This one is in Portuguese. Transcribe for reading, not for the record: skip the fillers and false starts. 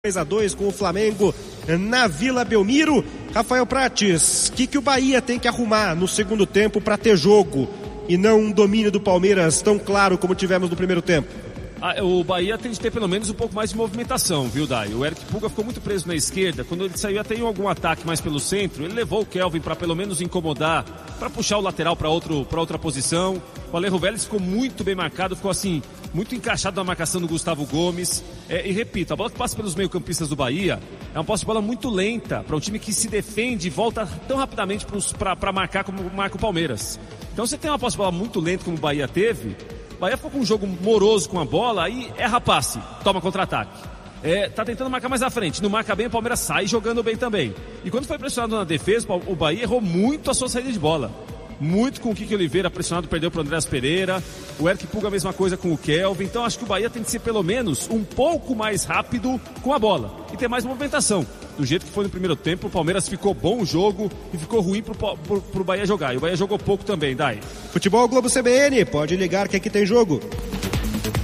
3-2 com o Flamengo na Vila Belmiro. Rafael Prates, o que o Bahia tem que arrumar no segundo tempo para ter jogo e não um domínio do Palmeiras tão claro como tivemos no primeiro tempo? O Bahia tem de ter pelo menos um pouco mais de movimentação, viu, Dai? O Eric Pulga ficou muito preso na esquerda. Quando ele saiu até em algum ataque mais pelo centro, ele levou o Kelvin para pelo menos incomodar, para puxar o lateral para outra posição. O Alejo Vélez ficou muito bem marcado, ficou assim, muito encaixado na marcação do Gustavo Gomes. E repito, a bola que passa pelos meio-campistas do Bahia é uma posse de bola muito lenta para um time que se defende e volta tão rapidamente para marcar como marca o Palmeiras. Então você tem uma posse de bola muito lenta como o Bahia teve. O Bahia ficou com um jogo moroso com a bola e erra passe, toma contra-ataque. Tá tentando marcar mais à frente, não marca bem, o Palmeiras sai jogando bem também. E quando foi pressionado na defesa, o Bahia errou muito a sua saída de bola. Muito com o Kiki Oliveira pressionado, perdeu para o Andrés Pereira. O Eric Pulga a mesma coisa com o Kelvin. Então acho que o Bahia tem que ser pelo menos um pouco mais rápido com a bola e ter mais movimentação. Do jeito que foi no primeiro tempo, o Palmeiras ficou bom o jogo e ficou ruim pro Bahia jogar. E o Bahia jogou pouco também, Dai. Futebol Globo CBN, pode ligar que aqui tem jogo.